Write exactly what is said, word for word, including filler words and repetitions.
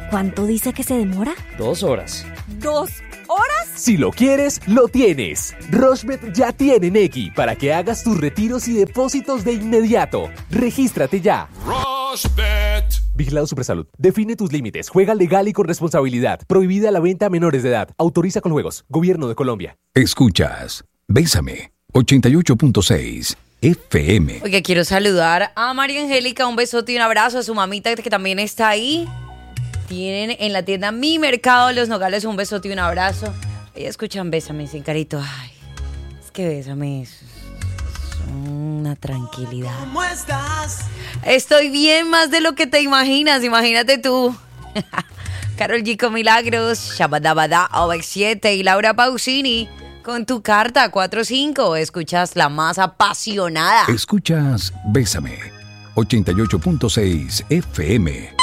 ¿Cuánto dice que se demora? Dos horas. ¿Dos horas? Si lo quieres, lo tienes. Rushbet ya tiene Nequi para que hagas tus retiros y depósitos de inmediato. Regístrate ya. Rushbet. Vigilado Supersalud. Define tus límites. Juega legal y con responsabilidad. Prohibida la venta a menores de edad. Autoriza con juegos. Gobierno de Colombia. Escuchas Bésame ochenta y ocho punto seis F M. Oye, quiero saludar a María Angélica. Un besote y un abrazo a su mamita que también está ahí. Tienen en la tienda Mi Mercado Los Nogales. Un besote y un abrazo. Ellos escuchan Bésame sin carito. Ay, es que Bésame es, es una tranquilidad. ¿Cómo estás? Estoy bien más de lo que te imaginas. Imagínate tú. Karol G con Milagros, Shabadabada, O X siete y Laura Pausini con Tu Carta cuatro cinco. Escuchas la más apasionada. Escuchas Bésame ochenta y ocho punto seis F M.